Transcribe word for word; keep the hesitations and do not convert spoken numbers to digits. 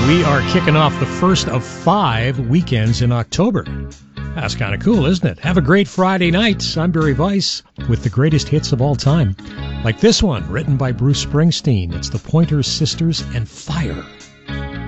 We are kicking off the first of five weekends in October. That's kind of cool, isn't it? Have a great Friday night. I'm Barry Weiss with the greatest hits of all time. Like this one, written by Bruce Springsteen. It's the Pointer Sisters and Fire.